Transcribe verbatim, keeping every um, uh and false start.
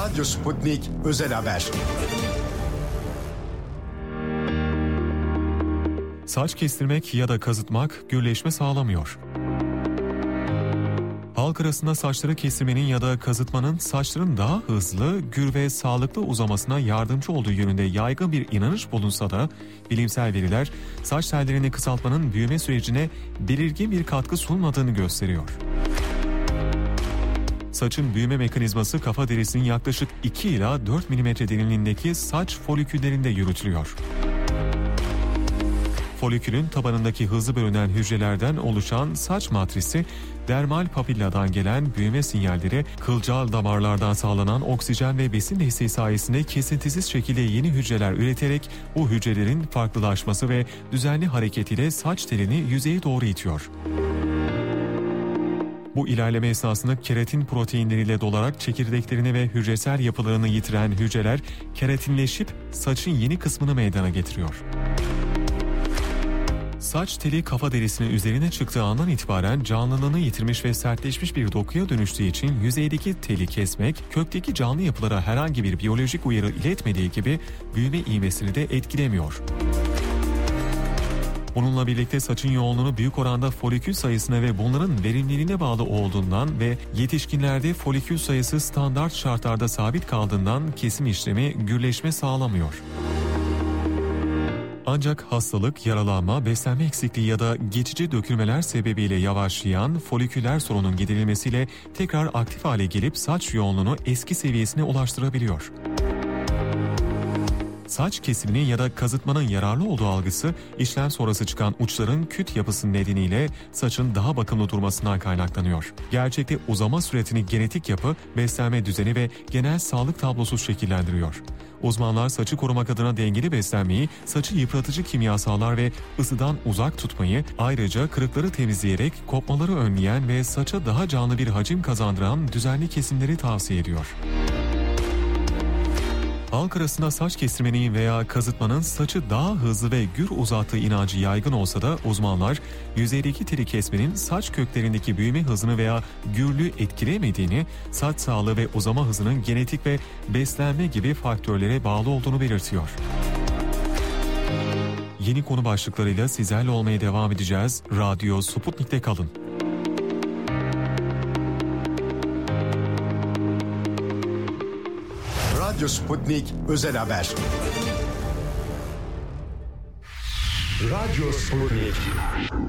Radyo Sputnik Özel Haber. Saç kestirmek ya da kazıtmak gürleşme sağlamıyor. Halk arasında saçları kestirmenin ya da kazıtmanın saçların daha hızlı, gür ve sağlıklı uzamasına yardımcı olduğu yönünde yaygın bir inanış bulunsa da bilimsel veriler saç tellerini kısaltmanın büyüme sürecine belirgin bir katkı sunmadığını gösteriyor. Saçın büyüme mekanizması kafa derisinin yaklaşık iki ila dört milimetre derinliğindeki saç foliküllerinde yürütülüyor. Folikülün tabanındaki hızlı bölünen hücrelerden oluşan saç matrisi, dermal papilladan gelen büyüme sinyalleri, kılcal damarlardan sağlanan oksijen ve besin desteği sayesinde kesintisiz şekilde yeni hücreler üreterek bu hücrelerin farklılaşması ve düzenli hareketiyle saç telini yüzeye doğru itiyor. Bu ilerleme esnasında keratin proteinleriyle dolarak çekirdeklerini ve hücresel yapılarını yitiren hücreler keratinleşip saçın yeni kısmını meydana getiriyor. Saç teli kafa derisinin üzerine çıktığı andan itibaren canlılığını yitirmiş ve sertleşmiş bir dokuya dönüştüğü için yüzeydeki teli kesmek, kökteki canlı yapılara herhangi bir biyolojik uyarı iletmediği gibi büyüme ivmesini de etkilemiyor. Bununla birlikte saçın yoğunluğunu büyük oranda folikül sayısına ve bunların verimliliğine bağlı olduğundan ve yetişkinlerde folikül sayısı standart şartlarda sabit kaldığından kesim işlemi gürleşme sağlamıyor. Ancak hastalık, yaralanma, beslenme eksikliği ya da geçici dökülmeler sebebiyle yavaşlayan foliküler sorunun giderilmesiyle tekrar aktif hale gelip saç yoğunluğunu eski seviyesine ulaştırabiliyor. Saç kesiminin ya da kazıtmanın yararlı olduğu algısı, işlem sonrası çıkan uçların küt yapısı nedeniyle saçın daha bakımlı durmasından kaynaklanıyor. Gerçekte uzama süretini genetik yapı, beslenme düzeni ve genel sağlık tablosu şekillendiriyor. Uzmanlar saçı korumak adına dengeli beslenmeyi, saçı yıpratıcı kimyasallar ve ısıdan uzak tutmayı, ayrıca kırıkları temizleyerek kopmaları önleyen ve saça daha canlı bir hacim kazandıran düzenli kesimleri tavsiye ediyor. Halk arasında saç kestirmenin veya kazıtmanın saçı daha hızlı ve gür uzattığı inancı yaygın olsa da uzmanlar yüzeydeki teli kesmenin saç köklerindeki büyüme hızını veya gürlüğü etkilemediğini, saç sağlığı ve uzama hızının genetik ve beslenme gibi faktörlere bağlı olduğunu belirtiyor. Yeni konu başlıklarıyla sizlerle olmaya devam edeceğiz. Radyo Sputnik'te kalın. Radyo Sputnik Özel Haber. Radyo Sputnik.